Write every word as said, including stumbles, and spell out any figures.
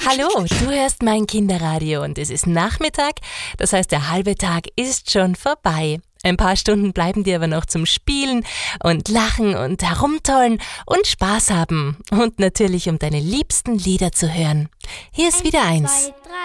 Hallo, du hörst mein Kinderradio und es ist Nachmittag, das heißt, der halbe Tag ist schon vorbei. Ein paar Stunden bleiben dir aber noch zum Spielen und Lachen und Herumtollen und Spaß haben und natürlich, um deine liebsten Lieder zu hören. Hier ist wieder eins. Zwei, drei.